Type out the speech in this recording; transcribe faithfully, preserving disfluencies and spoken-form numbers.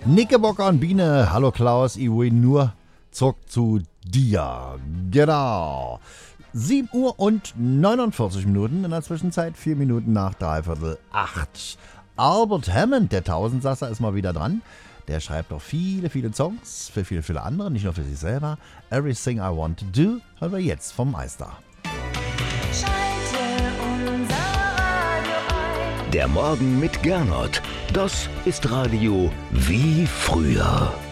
Knickerbocker und Biene, hallo Klaus, ich will nur zurück zu dir. Genau. sieben Uhr und neunundvierzig Minuten, in der Zwischenzeit vier Minuten nach dreiviertel acht. Albert Hammond, der Tausendsasser, ist mal wieder dran. Der schreibt auch viele, viele Songs für viele, viele andere, nicht nur für sich selber. Everything I Want to Do hören wir jetzt vom Meister. Schalte unser Radio ein. Der Morgen mit Gernot. Das ist Radio wie früher.